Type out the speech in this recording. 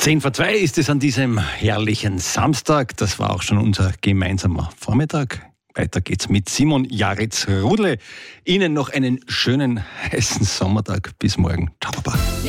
10:02 ist es an diesem herrlichen Samstag. Das war auch schon unser gemeinsamer Vormittag. Weiter geht's mit Simon Jaritz-Rudle. Ihnen noch einen schönen, heißen Sommertag. Bis morgen. Ciao, Baba.